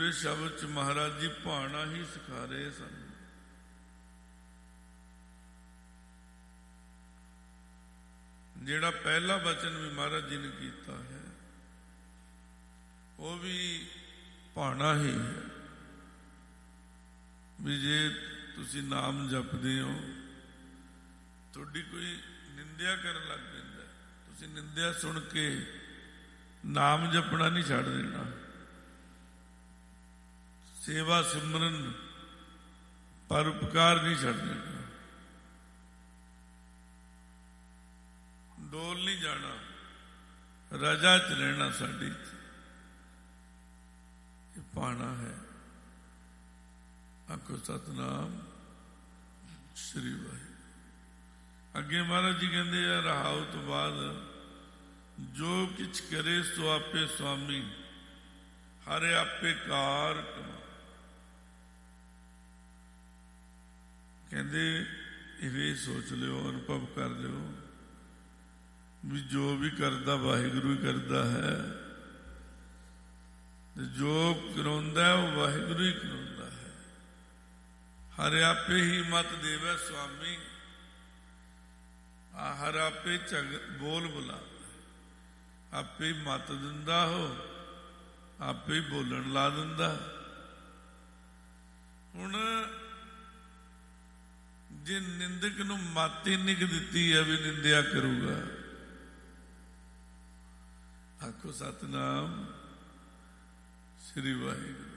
6ਵੇਂ ਸ਼ਬਦ 'ਚ ਮਹਾਰਾਜ ਜੀ ਭਾਣਾ ਹੀ ਸਿਖਾ ਰਹੇ ਸਨ। ਜਿਹੜਾ ਪਹਿਲਾ ਵਚਨ ਵੀ ਮਹਾਰਾਜ ਜੀ ਨੇ ਕੀਤਾ ਹੈ ਉਹ ਵੀ ਭਾਣਾ ਹੀ ਹੈ ਵੀ ਜੇ ਤੁਸੀਂ ਨਾਮ ਜਪਦੇ ਹੋ ਤੁਹਾਡੀ ਕੋਈ ਨਿੰਦਿਆ ਕਰਨ ਲੱਗ ਪੈਂਦਾ, ਤੁਸੀਂ ਨਿੰਦਿਆ ਸੁਣ ਕੇ ਨਾਮ ਜਪਣਾ ਨਹੀਂ ਛੱਡ ਦੇਣਾ, ਸੇਵਾ ਸਿਮਰਨ ਪਰਉਪਕਾਰ ਨਹੀਂ ਛੱਡ ਦੇਣਾ, ਡੋਲ ਨਹੀਂ ਜਾਣਾ, ਰਜਾ ਚ ਰਹਿਣਾ। ਸਾਡੀ ਇਹ ਭਾਣਾ ਹੈ। ਆਖੋ ਸਤਨਾਮ ਸ੍ਰੀ ਵਾਹਿਗੁਰੂ। ਅੱਗੇ ਮਹਾਰਾਜ ਜੀ ਕਹਿੰਦੇ ਆ ਰਹਾਉ ਤੋਂ ਬਾਅਦ ਜੋ ਕਿਛ ਕਰੇ ਸੋ ਆਪੇ ਸੁਆਮੀ ਹਰਿ ਆਪੇ ਕਾਰ ਕਮਾ। ਕਹਿੰਦੇ ਇਹ ਸੋਚ ਲਿਓ, ਅਨੁਭਵ ਕਰ ਲਿਓ ਵੀ ਜੋ ਵੀ ਕਰਦਾ ਵਾਹਿਗੁਰੂ ਹੀ ਕਰਦਾ ਹੈ, ਤੇ ਜੋ ਕਰਾਉਂਦਾ ਉਹ ਵਾਹਿਗੁਰੂ ਹੀ ਕਰਾਉਂਦਾ ਹੈ। ਹਰਿ ਆਪੇ ਹੀ ਮਤ ਦੇਵੈ ਸੁਆਮੀ। ਹਰ ਆਪੇ ਬੋਲ ਬੁਲਾ, ਆਪੇ ਮਤ ਦਿੰਦਾ ਹੋ, ਆਪੇ ਬੋਲਣ ਲਾ ਦਿੰਦਾ। ਹੁਣ ਜੇ ਨਿੰਦਕ ਨੂੰ ਮਤ ਹੀ ਨਿਕ ਦਿੱਤੀ ਹੈ ਵੀ ਨਿੰਦਿਆ ਕਰੂਗਾ, ਆਖੋ ਸਤਨਾਮ ਸ੍ਰੀ ਵਾਹਿਗੁਰੂ।